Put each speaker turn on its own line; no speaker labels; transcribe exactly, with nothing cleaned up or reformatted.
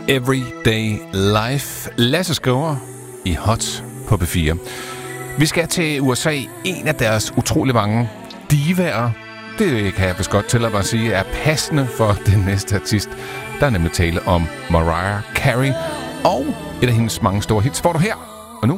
Everyday Life. Lasse Skriver i Hot på P fire. Vi skal til U S A. En af deres utrolig mange divaer. Det kan jeg vist godt tillade mig at sige er passende for den næste artist. Der er nemlig tale om Mariah Carey. Og et af hendes mange store hits får du her.